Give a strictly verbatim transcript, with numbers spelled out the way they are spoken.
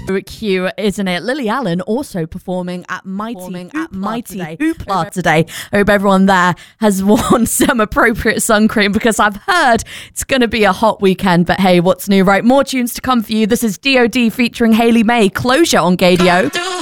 Cute, isn't it? Lily Allen also performing at Mighty performing at Mighty Hoopla today. Hope everyone there has worn some appropriate sun cream because I've heard it's going to be a hot weekend. But hey, what's new, right? More tunes to come for you. This is D O D featuring Hayley May, Closure on Gaydio.